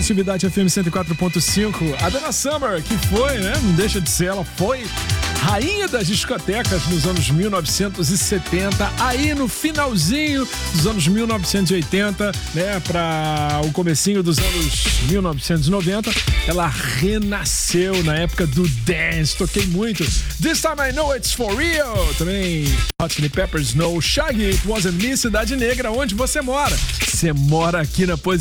Atividade FM 104.5. A Donna Summer, que foi, né? Não deixa de ser, ela foi rainha das discotecas nos anos 1970, aí no finalzinho dos anos 1980, né, para o comecinho dos anos 1990, ela renasceu na época do dance. Toquei muito This Time I Know It's For Real, também Hot Chili Peppers, No Shaggy, It Wasn't Me, Cidade Negra. Onde você mora? Você mora aqui na posição